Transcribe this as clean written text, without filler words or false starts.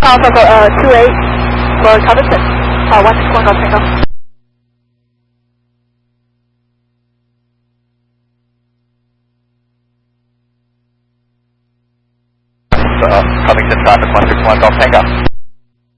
Alpha 28 for Covington. 161 Golf Tango. Covington traffic 161 Golf Tango.